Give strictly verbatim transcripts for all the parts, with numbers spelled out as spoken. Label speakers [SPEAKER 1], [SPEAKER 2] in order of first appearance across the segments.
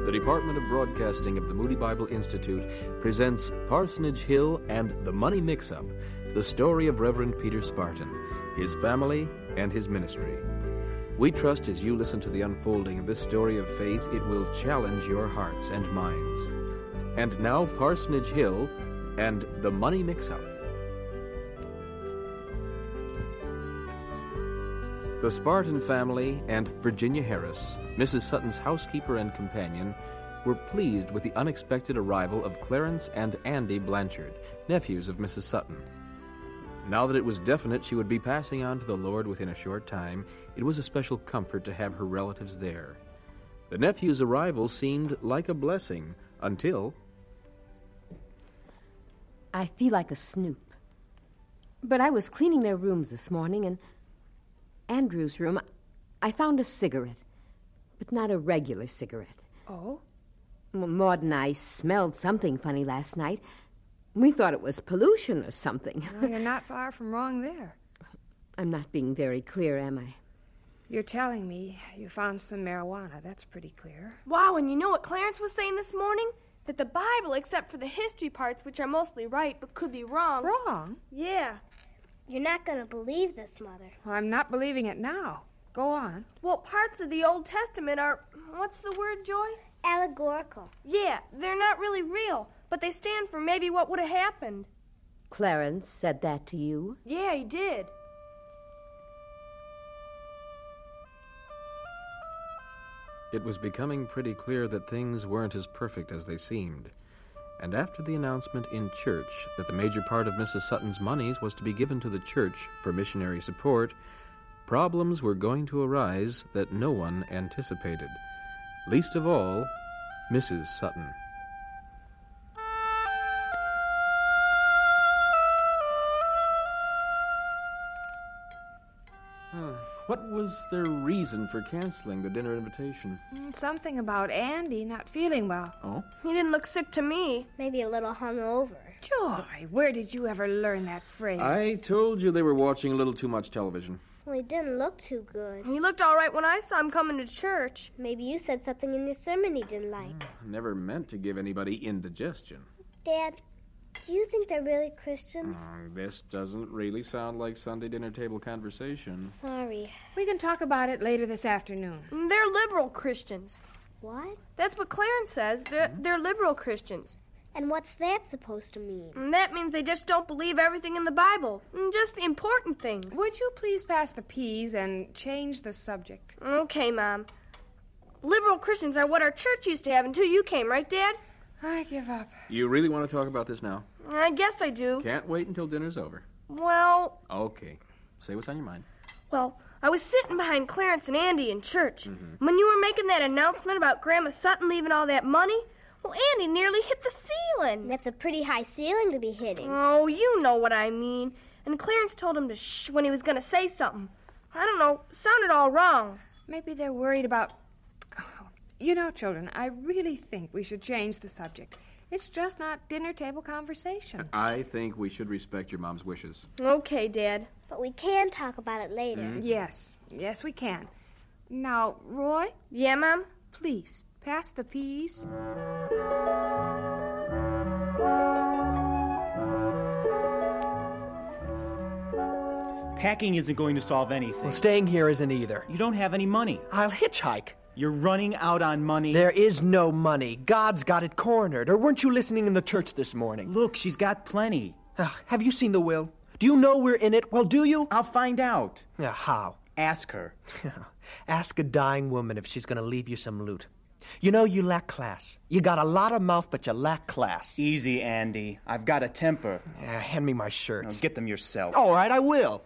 [SPEAKER 1] the Department of Broadcasting of the Moody Bible Institute presents Parsonage Hill and the Money Mix-Up, the story of Reverend Peter Spartan, his family, and his ministry. We trust as you listen to the unfolding of this story of faith, it will challenge your hearts and minds. And now, Parsonage Hill and the Money Mix-Up. The Spartan family and Virginia Harris, Missus Sutton's housekeeper and companion, were pleased with the unexpected arrival of Clarence and Andy Blanchard, nephews of Missus Sutton. Now that it was definite she would be passing on to the Lord within a short time, it was a special comfort to have her relatives there. The nephew's arrival seemed like a blessing until...
[SPEAKER 2] I feel like a snoop. But I was cleaning their rooms this morning, and Andrew's room, I found a cigarette, but not a regular cigarette.
[SPEAKER 3] Oh?
[SPEAKER 2] Well, Maud and I smelled something funny last night. We thought it was pollution or something.
[SPEAKER 3] Well, you're not far from wrong there.
[SPEAKER 2] I'm not being very clear, am I?
[SPEAKER 3] You're telling me you found some marijuana. That's pretty clear.
[SPEAKER 4] Wow, and you know what Clarence was saying this morning? That the Bible, except for the history parts, which are mostly right but could be wrong.
[SPEAKER 3] Wrong?
[SPEAKER 4] Yeah.
[SPEAKER 5] You're not going to believe this, Mother.
[SPEAKER 3] Well, I'm not believing it now. Go on.
[SPEAKER 4] Well, parts of the Old Testament are, what's the word, Joy?
[SPEAKER 5] Allegorical.
[SPEAKER 4] Yeah, they're not really real, but they stand for maybe what would have happened.
[SPEAKER 2] Clarence said that to you?
[SPEAKER 4] Yeah, he did.
[SPEAKER 1] It was becoming pretty clear that things weren't as perfect as they seemed. And after the announcement in church that the major part of Missus Sutton's monies was to be given to the church for missionary support, problems were going to arise that no one anticipated. Least of all, Missus Sutton. What was their reason for canceling the dinner invitation?
[SPEAKER 3] Something about Andy not feeling well.
[SPEAKER 1] Oh?
[SPEAKER 4] He didn't look sick to me.
[SPEAKER 5] Maybe a little hungover.
[SPEAKER 3] Joy, where did you ever learn that phrase?
[SPEAKER 1] I told you they were watching a little too much television.
[SPEAKER 5] Well, he didn't look too good.
[SPEAKER 4] He looked all right when I saw him coming to church.
[SPEAKER 5] Maybe you said something in your sermon he didn't like.
[SPEAKER 1] Never meant to give anybody indigestion.
[SPEAKER 5] Dad, do you think they're really Christians?
[SPEAKER 1] Uh, this doesn't really sound like Sunday dinner table conversation.
[SPEAKER 5] Sorry.
[SPEAKER 3] We can talk about it later this afternoon.
[SPEAKER 4] They're liberal Christians.
[SPEAKER 5] What?
[SPEAKER 4] That's what Clarence says. They're, they're liberal Christians.
[SPEAKER 5] And what's that supposed to mean?
[SPEAKER 4] And that means they just don't believe everything in the Bible. Just the important things.
[SPEAKER 3] Would you please pass the peas and change the subject?
[SPEAKER 4] Okay, Mom. Liberal Christians are what our church used to have until you came, right, Dad?
[SPEAKER 3] I give up.
[SPEAKER 1] You really want to talk about this now?
[SPEAKER 4] I guess I do.
[SPEAKER 1] Can't wait until dinner's over.
[SPEAKER 4] Well...
[SPEAKER 1] Okay. Say what's on your mind.
[SPEAKER 4] Well, I was sitting behind Clarence and Andy in church. Mm-hmm. When you were making that announcement about Grandma Sutton leaving all that money, well, Andy nearly hit the ceiling.
[SPEAKER 5] That's a pretty high ceiling to be hitting.
[SPEAKER 4] Oh, you know what I mean. And Clarence told him to shh when he was going to say something. I don't know. Sounded all wrong.
[SPEAKER 3] Maybe they're worried about... You know, children, I really think we should change the subject. It's just not dinner table conversation.
[SPEAKER 1] I think we should respect your mom's wishes.
[SPEAKER 4] Okay, Dad.
[SPEAKER 5] But we can talk about it later.
[SPEAKER 3] Mm-hmm. Yes. Yes, we can. Now, Roy?
[SPEAKER 4] Yeah, Mom?
[SPEAKER 3] Please, pass the peas.
[SPEAKER 6] Packing isn't going to solve anything.
[SPEAKER 7] Well, staying here isn't either.
[SPEAKER 6] You don't have any money.
[SPEAKER 7] I'll hitchhike.
[SPEAKER 6] You're running out on money.
[SPEAKER 7] There is no money. God's got it cornered. Or weren't you listening in the church this morning?
[SPEAKER 6] Look, she's got plenty.
[SPEAKER 7] Uh, have you seen the will? Do you know we're in it? Well, do you?
[SPEAKER 6] I'll find out.
[SPEAKER 7] Uh, how?
[SPEAKER 6] Ask her.
[SPEAKER 7] Ask a dying woman if she's going to leave you some loot. You know, you lack class. You got a lot of mouth, but you lack class.
[SPEAKER 6] Easy, Andy. I've got a temper.
[SPEAKER 7] Yeah, hand me my shirts.
[SPEAKER 6] Now get them yourself.
[SPEAKER 7] All right, I will.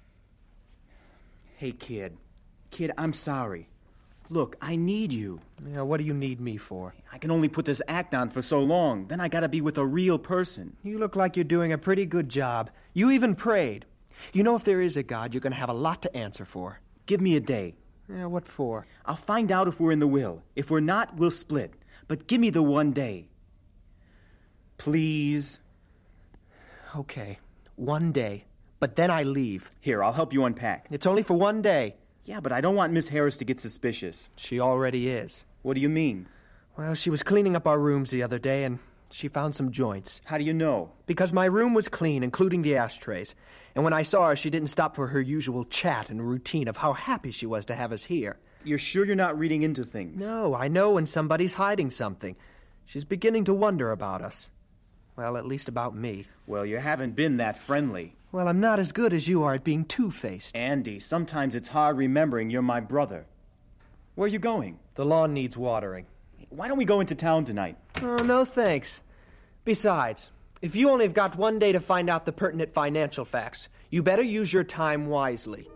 [SPEAKER 6] Hey, kid. Kid, I'm sorry. Look, I need you.
[SPEAKER 7] Yeah, what do you need me for?
[SPEAKER 6] I can only put this act on for so long. Then I gotta be with a real person.
[SPEAKER 7] You look like you're doing a pretty good job. You even prayed. You know, if there is a God, you're gonna have a lot to answer for.
[SPEAKER 6] Give me a day.
[SPEAKER 7] Yeah, what for?
[SPEAKER 6] I'll find out if we're in the will. If we're not, we'll split. But give me the one day. Please.
[SPEAKER 7] Okay, one day. But then I leave.
[SPEAKER 6] Here, I'll help you unpack.
[SPEAKER 7] It's only for one day.
[SPEAKER 6] Yeah, but I don't want Miss Harris to get suspicious.
[SPEAKER 7] She already is.
[SPEAKER 6] What do you mean?
[SPEAKER 7] Well, she was cleaning up our rooms the other day, and she found some joints.
[SPEAKER 6] How do you know?
[SPEAKER 7] Because my room was clean, including the ashtrays. And when I saw her, she didn't stop for her usual chat and routine of how happy she was to have us here.
[SPEAKER 6] You're sure you're not reading into things?
[SPEAKER 7] No, I know when somebody's hiding something. She's beginning to wonder about us. Well, at least about me.
[SPEAKER 6] Well, you haven't been that friendly.
[SPEAKER 7] Well, I'm not as good as you are at being two-faced.
[SPEAKER 6] Andy, sometimes it's hard remembering you're my brother. Where are you going?
[SPEAKER 7] The lawn needs watering.
[SPEAKER 6] Why don't we go into town tonight?
[SPEAKER 7] Oh, no thanks. Besides, if you only have got one day to find out the pertinent financial facts, you better use your time wisely.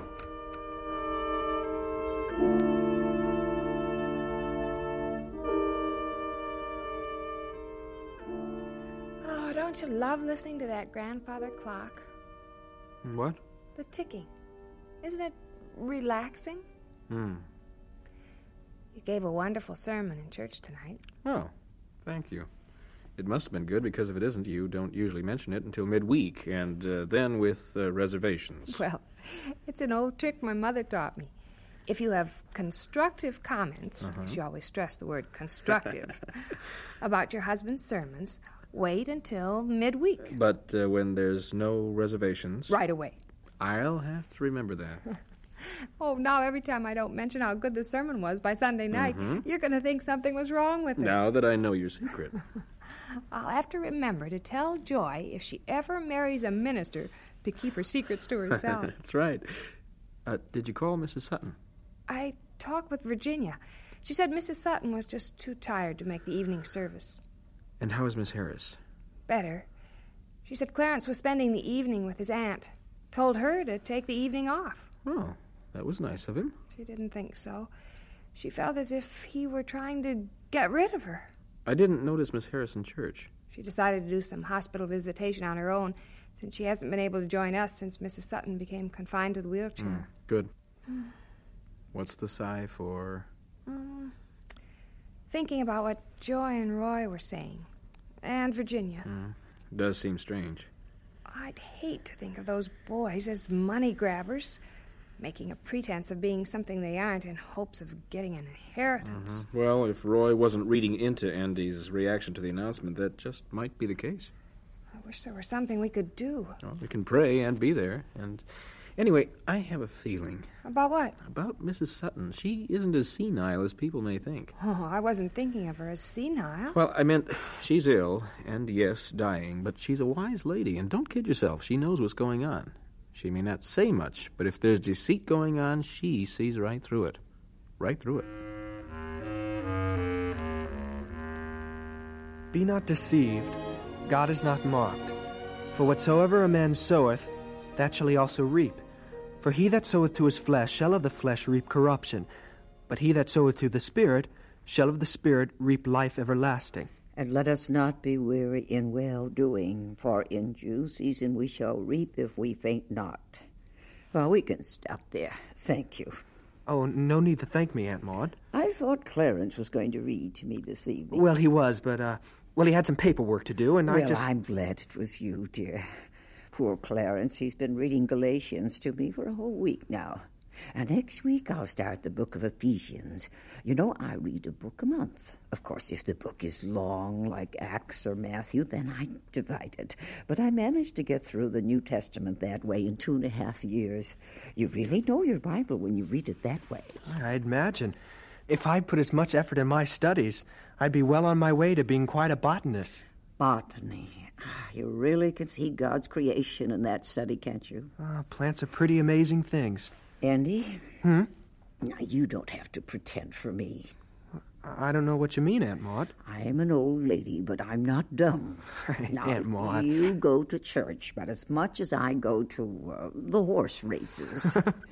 [SPEAKER 3] Oh, don't you love listening to that grandfather clock?
[SPEAKER 1] What?
[SPEAKER 3] The ticking. Isn't it relaxing?
[SPEAKER 1] Hmm.
[SPEAKER 3] You gave a wonderful sermon in church tonight.
[SPEAKER 1] Oh, thank you. It must have been good, because if it isn't, you don't usually mention it until midweek, and uh, then with uh, reservations.
[SPEAKER 3] Well, it's an old trick my mother taught me. If you have constructive comments,
[SPEAKER 1] Uh-huh.
[SPEAKER 3] she always stressed the word constructive, about your husband's sermons, wait until midweek.
[SPEAKER 1] But uh, when there's no reservations...
[SPEAKER 3] Right away.
[SPEAKER 1] I'll have to remember that.
[SPEAKER 3] Oh, now every time I don't mention how good the sermon was by Sunday night,
[SPEAKER 1] Mm-hmm.
[SPEAKER 3] you're going to think something was wrong with it.
[SPEAKER 1] Now that I know your secret.
[SPEAKER 3] I'll have to remember to tell Joy if she ever marries a minister to keep her secrets to herself.
[SPEAKER 1] That's right. Uh, did you call Missus Sutton?
[SPEAKER 3] I talked with Virginia. She said Missus Sutton was just too tired to make the evening service.
[SPEAKER 1] And how is Miss Harris?
[SPEAKER 3] Better. She said Clarence was spending the evening with his aunt. Told her to take the evening off.
[SPEAKER 1] Oh, that was nice of him.
[SPEAKER 3] She didn't think so. She felt as if he were trying to get rid of her.
[SPEAKER 1] I didn't notice Miss Harris in church.
[SPEAKER 3] She decided to do some hospital visitation on her own, since she hasn't been able to join us since Missus Sutton became confined to the wheelchair.
[SPEAKER 1] Mm, good. What's the sigh for?
[SPEAKER 3] Mm, thinking about what Joy and Roy were saying. And Virginia.
[SPEAKER 1] Mm, does seem strange.
[SPEAKER 3] I'd hate to think of those boys as money grabbers, making a pretense of being something they aren't in hopes of getting an inheritance.
[SPEAKER 1] Mm-hmm. Well, if Roy wasn't reading into Andy's reaction to the announcement, that just might be the case.
[SPEAKER 3] I wish there were something we could do.
[SPEAKER 1] Well, we can pray and be there. And anyway, I have a feeling.
[SPEAKER 3] About what?
[SPEAKER 1] About Missus Sutton. She isn't as senile as people may think.
[SPEAKER 3] Oh, I wasn't thinking of her as senile.
[SPEAKER 1] Well, I meant she's ill, and yes, dying, but she's a wise lady, and don't kid yourself. She knows what's going on. She may not say much, but if there's deceit going on, she sees right through it. Right through it.
[SPEAKER 7] Be not deceived. God is not mocked. For whatsoever a man soweth, that shall he also reap. For he that soweth to his flesh shall of the flesh reap corruption, but he that soweth to the Spirit shall of the Spirit reap life everlasting.
[SPEAKER 8] And let us not be weary in well-doing, for in due season we shall reap if we faint not. Well, we can stop there. Thank you.
[SPEAKER 7] Oh, no need to thank me, Aunt Maud.
[SPEAKER 8] I thought Clarence was going to read to me this evening.
[SPEAKER 7] Well, he was, but, uh, well, he had some paperwork to do, and
[SPEAKER 8] well,
[SPEAKER 7] I just...
[SPEAKER 8] I'm glad it was you, dear. Poor Clarence, he's been reading Galatians to me for a whole week now. And next week I'll start the book of Ephesians. You know, I read a book a month. Of course, if the book is long, like Acts or Matthew, then I divide it. But I managed to get through the New Testament that way in two and a half years. You really know your Bible when you read it that way.
[SPEAKER 7] I'd imagine. If I'd put as much effort in my studies, I'd be well on my way to being quite a botanist.
[SPEAKER 8] Botany. You really can see God's creation in that study, can't you?
[SPEAKER 7] Uh, plants are pretty amazing things.
[SPEAKER 8] Andy?
[SPEAKER 7] Hmm?
[SPEAKER 8] Now, you don't have to pretend for me.
[SPEAKER 7] I don't know what you mean, Aunt Maud.
[SPEAKER 8] I'm an old lady, but I'm not dumb. Now,
[SPEAKER 7] Aunt Maud.
[SPEAKER 8] You go to church about as much as I go to uh, the horse races.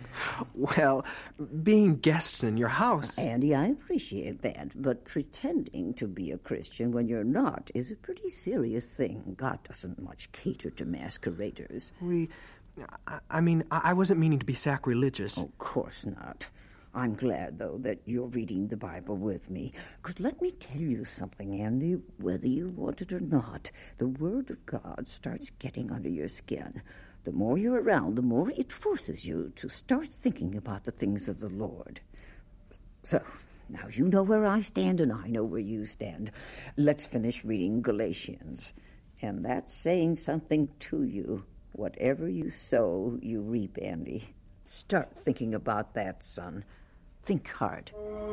[SPEAKER 7] Well, being guests in your house...
[SPEAKER 8] Andy, I appreciate that, but pretending to be a Christian when you're not is a pretty serious thing. God doesn't much cater to masqueraders.
[SPEAKER 7] We... I, I mean, I, I wasn't meaning to be sacrilegious.
[SPEAKER 8] Of course not. I'm glad, though, that you're reading the Bible with me. Because let me tell you something, Andy, whether you want it or not, the Word of God starts getting under your skin. The more you're around, the more it forces you to start thinking about the things of the Lord. So, Now, you know where I stand, and I know where you stand. Let's finish reading Galatians. And that's saying something to you. Whatever you sow, you reap, Andy. Start thinking about that, son. Think hard.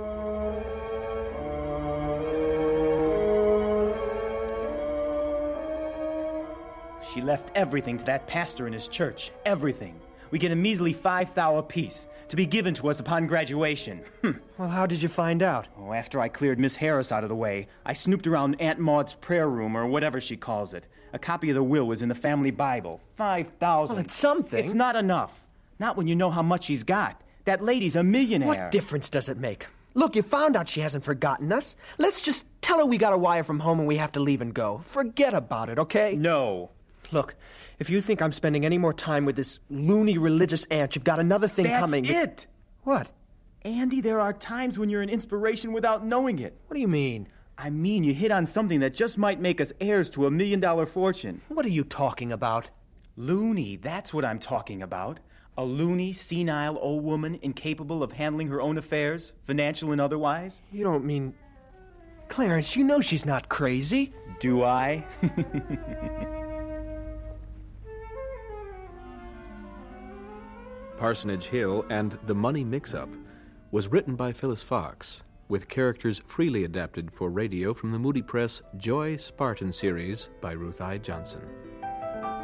[SPEAKER 6] She left everything to that pastor in his church. Everything. We get a measly five thou apiece, to be given to us upon graduation. Hm.
[SPEAKER 7] Well, how did you find out?
[SPEAKER 6] Oh, after I cleared Miss Harris out of the way, I snooped around Aunt Maud's prayer room, or whatever she calls it. A copy of the will was in the family Bible. Five thousand.
[SPEAKER 7] Well, it's something.
[SPEAKER 6] It's not enough. Not when you know how much she's got. That lady's a millionaire.
[SPEAKER 7] What difference does it make? Look, you found out she hasn't forgotten us. Let's just tell her we got a wire from home and we have to leave and go. Forget about it, okay?
[SPEAKER 6] No.
[SPEAKER 7] Look, if you think I'm spending any more time with this loony religious aunt, you've got another thing
[SPEAKER 6] That's
[SPEAKER 7] coming.
[SPEAKER 6] That's it.
[SPEAKER 7] What?
[SPEAKER 6] Andy, there are times when you're an inspiration without knowing it.
[SPEAKER 7] What do you mean?
[SPEAKER 6] I mean, you hit on something that just might make us heirs to a million-dollar fortune.
[SPEAKER 7] What are you talking about?
[SPEAKER 6] Loony, that's what I'm talking about. A loony, senile old woman incapable of handling her own affairs, financial and otherwise.
[SPEAKER 7] You don't mean... Clarence, you know she's not crazy.
[SPEAKER 6] Do I?
[SPEAKER 1] Parsonage Hill and The Money Mix-Up was written by Phyllis Fox, with characters freely adapted for radio from the Moody Press Joy Spartan series by Ruth I. Johnson.